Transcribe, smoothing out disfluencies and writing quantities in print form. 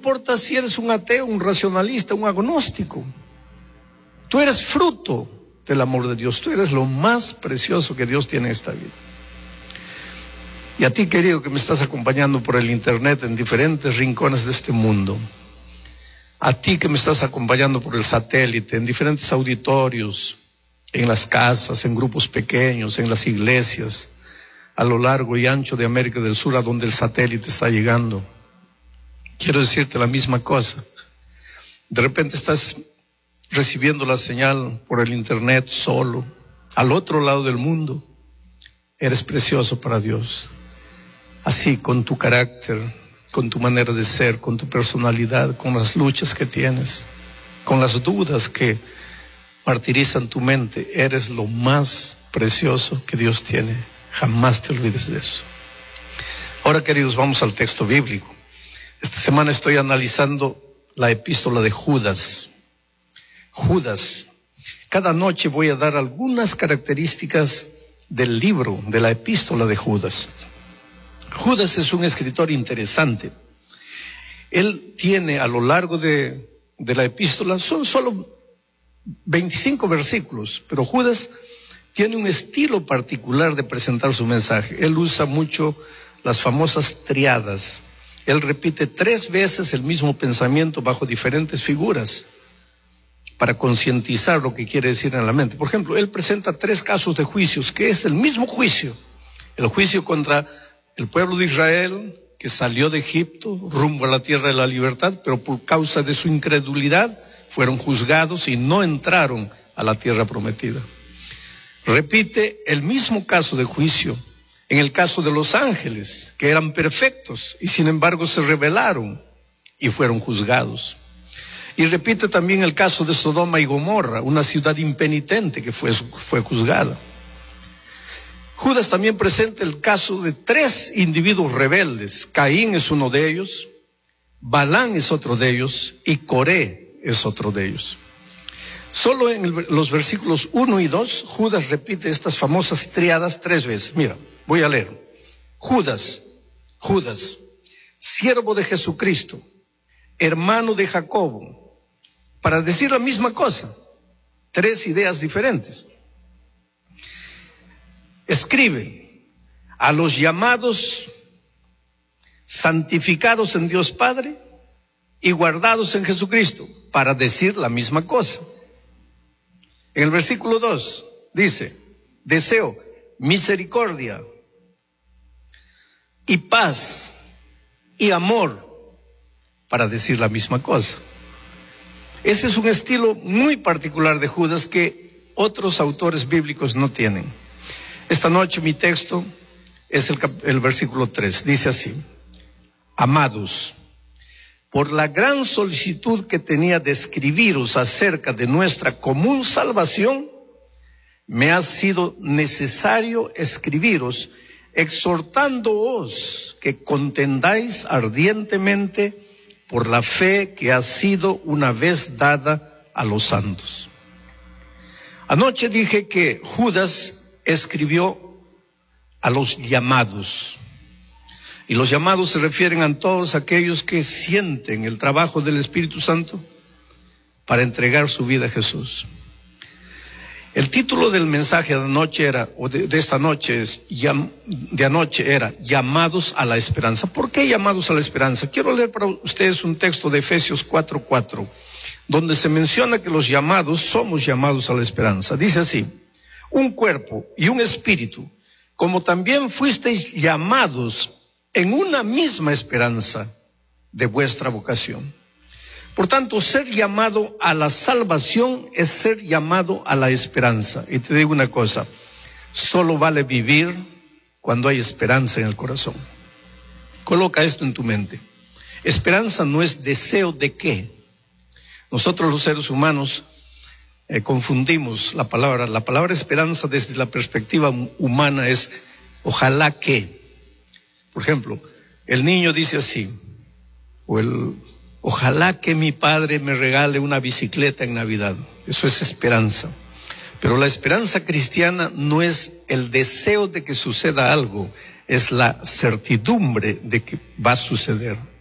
importa si eres un ateo, un racionalista, un agnóstico. Tú eres fruto del amor de Dios. Tú eres lo más precioso que Dios tiene en esta vida. Y a ti, querido, que me estás acompañando por el internet en diferentes rincones de este mundo. A ti que me estás acompañando por el satélite, en diferentes auditorios, en las casas, en grupos pequeños, en las iglesias, a lo largo y ancho de América del Sur, a donde el satélite está llegando. Quiero decirte la misma cosa. De repente estás recibiendo la señal por el internet solo, al otro lado del mundo. Eres precioso para Dios. Así, con tu carácter, con tu manera de ser, con tu personalidad, con las luchas que tienes, con las dudas que martirizan tu mente, eres lo más precioso que Dios tiene. Jamás te olvides de eso. Ahora, queridos, vamos al texto bíblico. Esta semana estoy analizando la epístola de Judas. Judas. Cada noche voy a dar algunas características del libro, de la epístola de Judas. Judas es un escritor interesante. Él tiene a lo largo de la epístola, son solo 25 versículos, pero Judas tiene un estilo particular de presentar su mensaje. Él usa mucho las famosas triadas. Él repite 3 veces el mismo pensamiento bajo diferentes figuras para concientizar lo que quiere decir en la mente. Por ejemplo, él presenta 3 casos de juicios, que es el mismo juicio. El juicio contra el pueblo de Israel, que salió de Egipto rumbo a la tierra de la libertad, pero por causa de su incredulidad fueron juzgados y no entraron a la tierra prometida. Repite el mismo caso de juicio en el caso de los ángeles, que eran perfectos y sin embargo se rebelaron y fueron juzgados. Y repite también el caso de Sodoma y Gomorra, una ciudad impenitente que fue juzgada. Judas también presenta el caso de 3 individuos rebeldes. Caín es uno de ellos, Balán es otro de ellos y Coré es otro de ellos. Solo en los versículos 1 y 2, Judas repite estas famosas triadas 3 veces. Mira, voy a leer. Judas, siervo de Jesucristo, hermano de Jacobo, para decir la misma cosa, 3 ideas diferentes. Escribe a los llamados, santificados en Dios Padre y guardados en Jesucristo, para decir la misma cosa. En el versículo 2 dice, deseo misericordia y paz y amor, para decir la misma cosa. Ese es un estilo muy particular de Judas que otros autores bíblicos no tienen. Esta noche mi texto es el versículo 3. Dice así: amados, por la gran solicitud que tenía de escribiros acerca de nuestra común salvación, me ha sido necesario escribiros, exhortándoos que contendáis ardientemente por la fe que ha sido una vez dada a los santos. Anoche dije que Judas escribió a los llamados. Y los llamados se refieren a todos aquellos que sienten el trabajo del Espíritu Santo para entregar su vida a Jesús. El título del mensaje de anoche era, o de esta noche de anoche era, llamados a la esperanza. ¿Por qué llamados a la esperanza? Quiero leer para ustedes un texto de Efesios 4:4, donde se menciona que los llamados somos llamados a la esperanza. Dice así: un cuerpo y un espíritu, como también fuisteis llamados en una misma esperanza de vuestra vocación. Por tanto, ser llamado a la salvación es ser llamado a la esperanza. Y te digo una cosa, solo vale vivir cuando hay esperanza en el corazón. Coloca esto en tu mente. Esperanza no es deseo de qué. Nosotros los seres humanos confundimos la palabra. La palabra esperanza desde la perspectiva humana es ojalá que. Por ejemplo, el niño dice así, ojalá que mi padre me regale una bicicleta en Navidad. Eso es esperanza. Pero la esperanza cristiana no es el deseo de que suceda algo, es la certidumbre de que va a suceder.